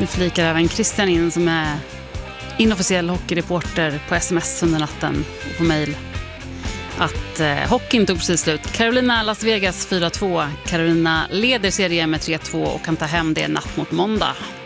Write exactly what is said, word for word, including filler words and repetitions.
Nu flikar även Christian in som är inofficiell hockeyreporter på sms under natten och på mejl att eh, hockeyn tog precis slut. Carolina Las Vegas fyra två. Carolina leder serien med tre två och kan ta hem det natt mot måndag.